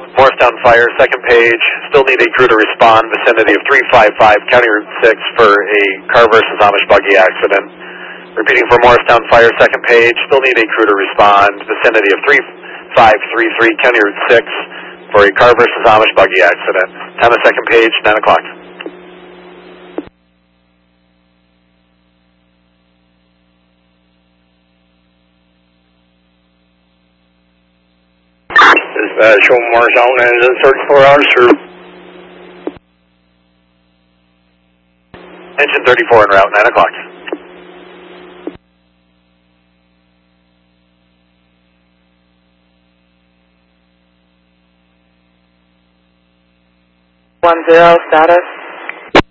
Morristown Fire, second page. Still need a crew to respond, vicinity of 355 County Route 6 for a car versus Amish buggy accident. Repeating for Morristown Fire, second page. Still need a crew to respond, vicinity of 3533 County Route 6 for a car versus Amish buggy accident. Time of second page, 9 o'clock. Show Morristown and search 4 hours, sir. Engine 34 en route, 9 o'clock. Status.